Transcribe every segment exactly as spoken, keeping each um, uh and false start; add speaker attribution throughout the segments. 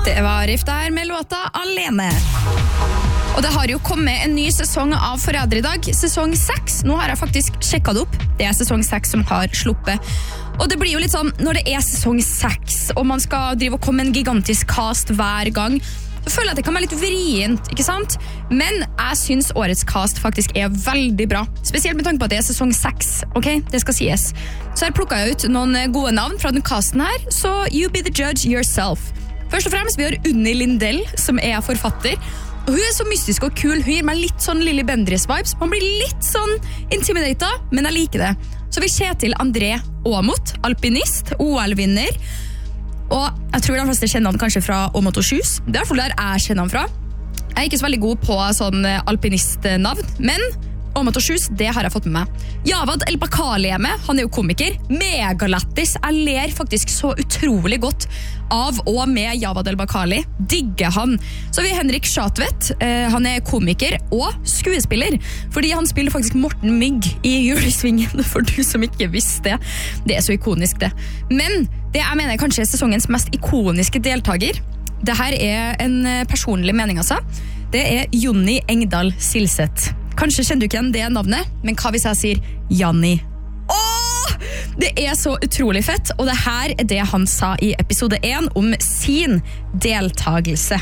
Speaker 1: Det var Arif der med låta Alene. Og det har jo kommet en ny sesong av Forræder i dag, sesong seks. Nå har jeg faktisk sjekket det opp. Det er sesong seks som har sluppet. Og det blir jo litt sånn, når det er sesong seks, og man skal drive og komme med en gigantisk cast hver gang, så føler jeg at det kan være litt vrient, ikke sant? Men jeg synes årets cast faktisk er veldig bra. Spesielt med tanke på at det er sesong seks, ok? Det skal sies. Så her plukket jeg ut noen gode navn fra den casten her, så you be the judge yourself. Først og fremst, vi har Unni Lindell, som er forfatter. Og hun er så mystisk og kul. Hun gir meg litt sånn Lily Bendriss-vibes. Man blir litt sånn intimidated, men jeg liker det. Så vi ser til André Aamodt, alpinist, O L-vinner. Og jeg tror de fleste kjenner han kanskje fra Aamodt og Sjus. Det er i hvert fall der jeg kjenner han fra. Jeg er ikke så veldig god på sånn alpinistnavn, men Aamodt og Sjus, det har jeg fått med meg. Javad El-Bakali er med, han er jo komiker. Megalattis, jeg ler faktisk så utrolig godt av og med Javad El-Bakali. Digger han. Så har vi Henrik Schatvedt, eh, han er komiker og skuespiller, fordi han spiller faktisk Morten Mygg i Julesvingen, for du som ikke visste det. Det er så ikonisk det. Men det jeg mener kanskje er sesongens mest ikoniske deltaker, det her er en personlig mening altså, det er Jonny Engdahl Silseth. Kanskje kjenner du ikke igjen det navnet, men hva hvis jeg sier Janni? Åh! Det er så utrolig fett, og det her er det han sa i episode én om sin deltagelse.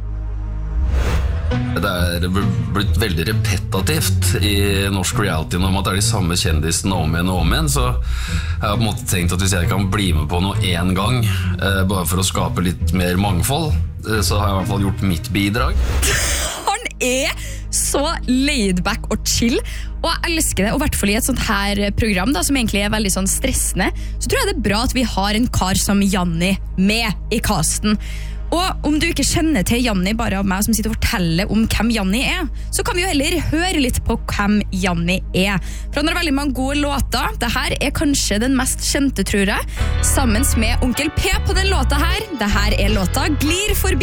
Speaker 2: Det er blitt veldig repetativt i norsk reality om at det er de samme kjendisene om igjen og om igjen, så jeg har på en måte tenkt at hvis jeg kan bli med på noe en gang, eh, bare for å skape litt mer mangfold, eh, så har jeg i hvert fall gjort mitt bidrag.
Speaker 1: Han er så laid back og chill, og jeg elsker det, og i hvert fall i et sånt her program da, som egentlig er veldig sånn stressende, så tror jeg det er bra at vi har en kar som Janni med i casten. Og om du ikke kjenner til Janni bare av meg som sitter og forteller om hvem Janni er, så kan vi jo heller høre litt på hvem Janni er. For han har veldig mange gode låter. Dette er kanskje den mest kjente, tror jeg, sammen med Onkel P på den låta her. Dette er låta Glir forbi.